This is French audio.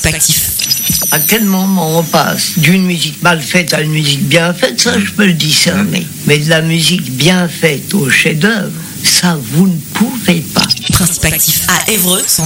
Principe Actif. À quel moment on passe d'une musique mal faite à une musique bien faite, ça je peux le discerner. Mais de la musique bien faite au chef-d'œuvre, ça vous ne pouvez pas. Principe Actif à Évreux,